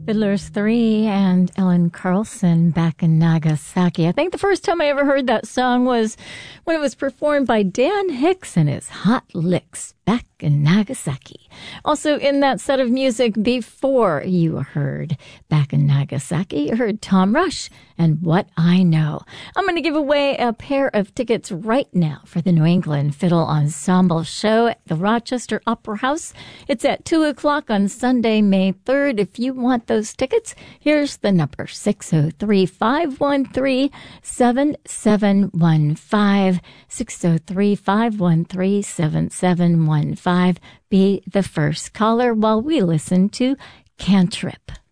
Fiddler's Three and Ellen Carlson, Back in Nagasaki. I think the first time I ever heard that song was when it was performed by Dan Hicks and his Hot Licks, Back in Nagasaki. Also in that set of music before you heard Back in Nagasaki, you heard Tom Rush and What I Know. I'm going to give away a pair of tickets right now for the New England Fiddle Ensemble show at the Rochester Opera House. It's at 2 o'clock on Sunday, May 3rd. If you want those tickets, here's the number, 603-513-7715, 603-513-7715. Be the first caller while we listen to Cantrip.